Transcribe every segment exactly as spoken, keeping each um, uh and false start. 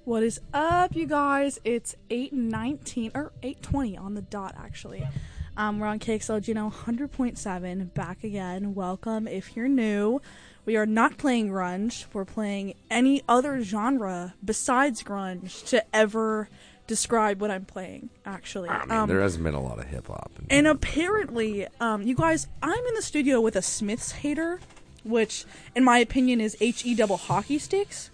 What is up, you guys? It's eight nineteen, or eight twenty on the dot, actually. Um, we're on K X L Juneau one hundred point seven, back again. Welcome if you're new. We are not playing grunge. We're playing any other genre besides grunge to ever describe what I'm playing, actually. I mean, um, there hasn't been a lot of hip-hop. And apparently, um, you guys, I'm in the studio with a Smiths hater, which, in my opinion, is H E double hockey sticks.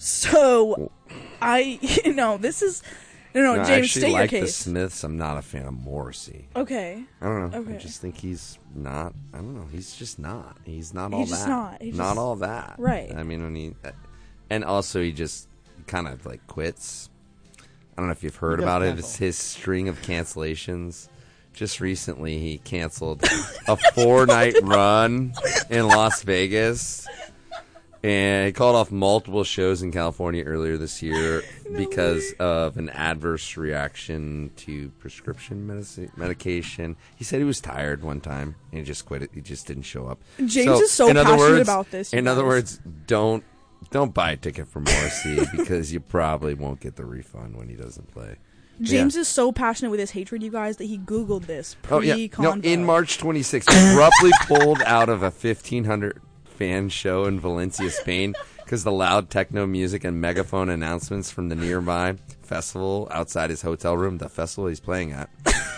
So, I, you know, this is, no, no, no James, I actually state like your the case. Smiths. I'm not a fan of Morrissey. Okay. I don't know. Okay. I just think he's not, I don't know, he's just not. He's not all He's that. just not. He's not just- all that. Right. I mean, when he, and also he just kind of like quits. I don't know if you've heard He does about it. cancel. It's his string of cancellations. Just recently, he canceled a four-night run in Las Vegas. And he called off multiple shows in California earlier this year No because way. of an adverse reaction to prescription medici- medication. He said he was tired one time and he just quit it. He just didn't show up. James is so in other passionate words- about this, you In other guys. words, don't don't buy a ticket for Morrissey because you probably won't get the refund when he doesn't play. James Yeah. is so passionate with his hatred, you guys, that he Googled this Oh yeah, no. pre-convo. In March twenty-sixth, he abruptly pulled out of a fifteen hundred fan show in Valencia, Spain, because the loud techno music and megaphone announcements from the nearby festival outside his hotel room, the festival he's playing at,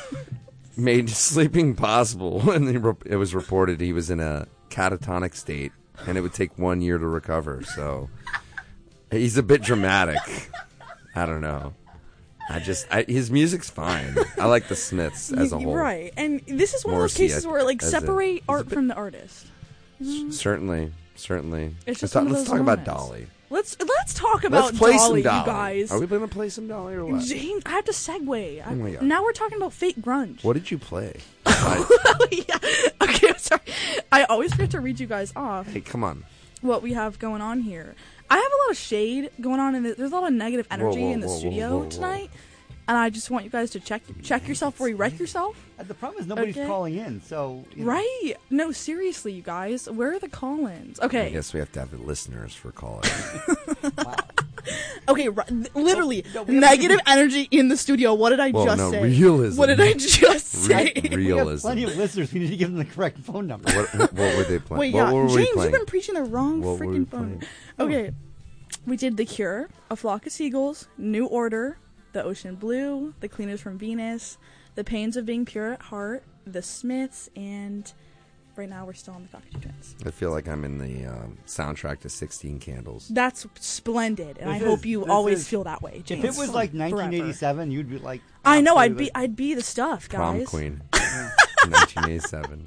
made sleeping possible. And it was reported he was in a catatonic state, and it would take one year to recover. So he's a bit dramatic. I don't know. I just I, his music's fine. I like the Smiths as a Y- whole. Right, and this is one of those Morrissey, cases I- where, like, as a- separate he's a art bit- from the artist. Certainly, certainly. It's just let's talk, one of let's those talk about moments. Dolly. Let's let's talk about Let's play Dolly, some Dolly. you guys. Are we going to play some Dolly or what? James, I have to segue. I, Oh my God. Now we're talking about fake grunge. What did you play? I- Yeah. Okay, I'm sorry. I always forget to read you guys off hey, come on. what we have going on here. I have a lot of shade going on, and there's a lot of negative energy whoa, in the whoa, whoa, studio whoa, whoa. tonight. And I just want you guys to check check yourself before you wreck yourself. Uh, The problem is nobody's Okay. calling in, so you know. Right? No, seriously, you guys. Where are the call-ins? I Okay. guess we have to have the listeners for calling. Wow. Okay, ri- th- literally, No, we have- negative energy in the studio. What did I Well, just no, say? realism. What did I just say? Re- We have realism. plenty of listeners. We need to give them the correct phone number. What, what were they playing? Wait, what yeah, were we James, you've playing? been preaching the wrong What were we freaking phone. playing? Okay, we did The Cure, A Flock of Seagulls, New Order, The Ocean Blue, The Cleaners from Venus, The Pains of Being Pure at Heart, The Smiths, and right now we're still on the Cockatoo Twins. I feel like I'm in the um, soundtrack to sixteen Candles. That's splendid, and This I hope is- you this always is- feel that way, James. If it was like Forever. nineteen eighty-seven, you'd be like, I know, I'd be, absolutely- I'd be the stuff, Prom guys. Queen. nineteen eighty-seven.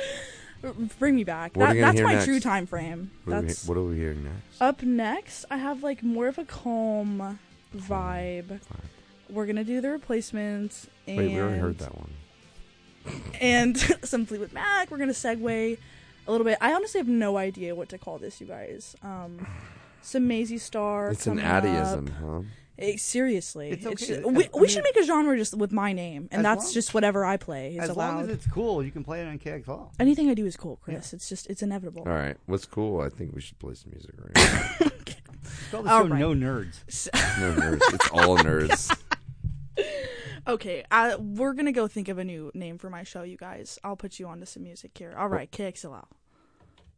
Bring me back. What are That, we gonna that's hear my next? true time frame. What are, we, That's what are we hearing next? up next. I have like more of a calm vibe. We're gonna do the replacements. And, Wait, we already heard that one. And some Fleetwood Mac. We're gonna segue a little bit. I honestly have no idea what to call this, you guys. Um, some Maisie Star. It's an coming Addyism, up. huh? Eh, seriously, It's okay. just- I- we, I we mean- should make a genre just with my name, and As that's long- just whatever I play is As long allowed. as it's cool, you can play it on K X L. Anything I do is cool, Chris. It's just it's inevitable. All right. What's cool? I think we should play some music right now. It's called the All show right. No Nerds. No nerds. It's all nerds. Okay, uh, we're gonna go think of a new name for my show, you guys. I'll put you onto some music here. All right, K X L L.